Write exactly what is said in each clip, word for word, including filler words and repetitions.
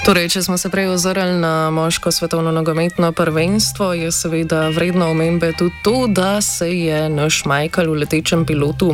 Torej, če smo se prej ozrli na moško svetovno nogometno prvenstvo, je seveda vredno omembe tudi to, da se je naš Michael v letečem pilotu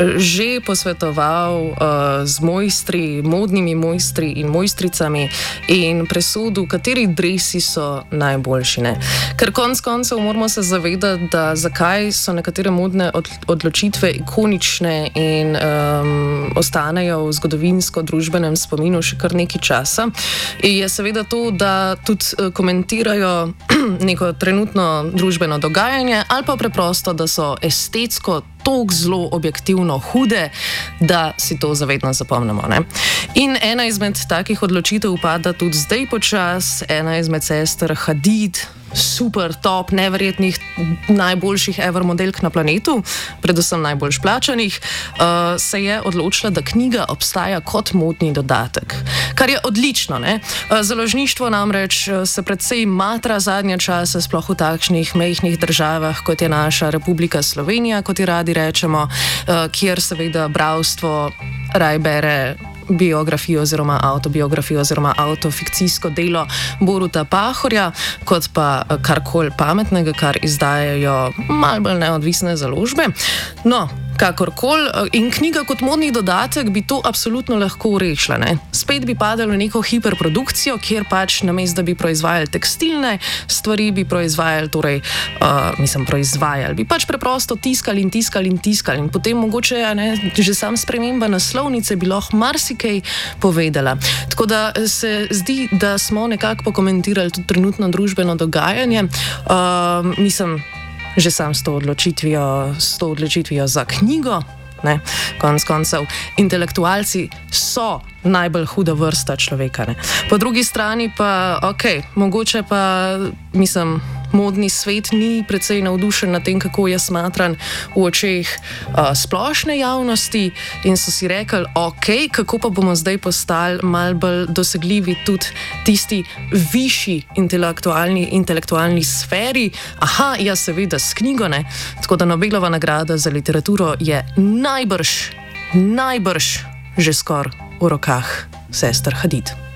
že posvetoval uh, z mojstri, modnimi mojstri in mojstricami in presodil, kateri dresi so najboljši. Ne? Ker konc koncev moramo se zavedati, da zakaj so nekatere modne odločitve ikonične in um, ostanejo v zgodovinsko-družbenem spominu še kar nekaj časa. In je seveda to, da tudi komentirajo neko trenutno družbeno dogajanje ali pa preprosto, da so estetsko tako zelo objektivno hude, da si to zavedno zapomnimo. Ne? In ena izmed takih odločitev pada tudi zdaj počas, ena izmed sester Hadid, super top, neverjetnih, najboljših ever modelk na planetu, predvsem najbolj plačanih, uh, se je odločila, da knjiga obstaja kot modni dodatek. Kar je odlično. Ne? Uh, založništvo namreč se predvsej matra zadnje čase, sploh v takšnih mejhnih državah, kot je naša Republika Slovenija, kot ji radi rečemo, uh, kjer seveda bralstvo raj bere biografijo oziroma autobiografijo oziroma autofikcijsko delo Boruta Pahorja, kot pa karkoli pametnega, kar izdajajo malo bolj neodvisne založbe. No, kakorkoli, in knjiga kot modni dodatek bi to absolutno lahko rešila. Ne? Spet bi padalo v neko hiperprodukcijo, kjer pač namesto, da bi proizvajali tekstilne stvari, bi proizvajali, torej, uh, mislim, proizvajali, bi pač preprosto tiskali in tiskali in tiskali. In potem mogoče, ne, že sam sprememba naslovnice bi lahko marsikaj povedala. Tako da se zdi, da smo nekako pokomentirali tudi trenutno družbeno dogajanje. Uh, mislim, že sam s to odločitvijo, s to odločitvijo za knjigo, ne, konc koncev, intelektualci so najbolj huda vrsta človeka. Ne. Po drugi strani pa, ok, mogoče pa, mislim, modni svet ni precej navdušen nad tem, kako je smatran v očeh uh, splošne javnosti in so si rekli, ok, kako pa bomo zdaj postali mal bolj dosegljivi tudi tisti višji intelektualni, intelektualni sferi. Aha, ja, seveda s knjigo, ne. Tako da Nobelova nagrada za literaturo je najbrž, najbrž že skoraj v rokah sester Hadid.